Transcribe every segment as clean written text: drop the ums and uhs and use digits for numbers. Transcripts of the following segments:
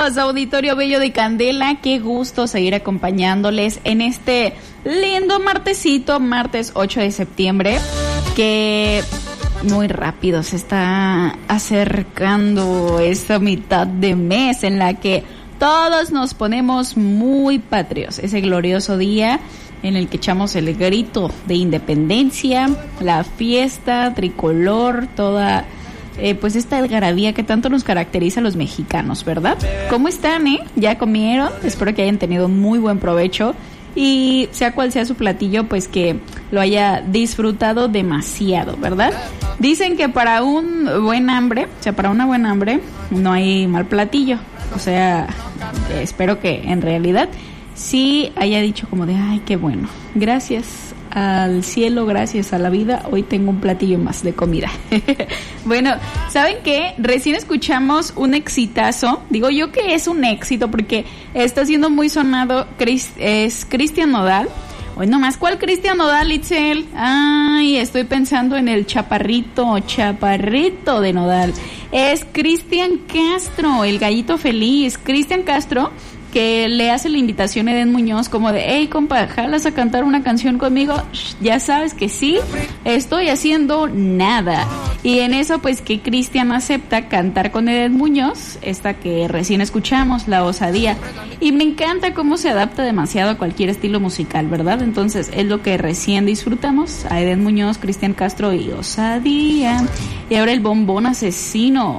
Bienvenidos, auditorio bello de Candela. Qué gusto seguir acompañándoles en este lindo martesito, martes 8 de septiembre, que muy rápido se está acercando esta mitad de mes en la que todos nos ponemos muy patrios. Ese glorioso día en el que echamos el grito de independencia, la fiesta tricolor, toda pues esta algarabía que tanto nos caracteriza a los mexicanos, ¿verdad? ¿Cómo están, ¿Ya comieron? Espero que hayan tenido muy buen provecho y sea cual sea su platillo, pues que lo haya disfrutado demasiado, ¿verdad? Dicen que para un buen hambre, para una buena hambre no hay mal platillo. O sea, espero que en realidad sí haya dicho como de, ay, qué bueno, gracias al cielo, gracias a la vida, hoy tengo un platillo más de comida. Bueno, ¿saben qué? Recién escuchamos un exitazo, digo yo que es un éxito porque está siendo muy sonado, es Cristian Nodal. Hoy nomás, ¿cuál Cristian Nodal, Itzel? Ay, estoy pensando en el chaparrito de Nodal. Es Cristian Castro, el gallito feliz. Cristian Castro, que le hace la invitación a Edén Muñoz como de, hey compa, ¿jalas a cantar una canción conmigo? Ya sabes que sí, estoy haciendo nada. Y en eso pues que Cristian acepta cantar con Edén Muñoz, esta que recién escuchamos, La Osadía. Y me encanta cómo se adapta demasiado a cualquier estilo musical, ¿verdad? Entonces es lo que recién disfrutamos, a Edén Muñoz, Cristian Castro y Osadía. Y ahora el bombón asesino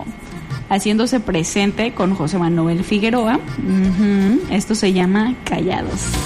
haciéndose presente con José Manuel Figueroa. Esto se llama Callados.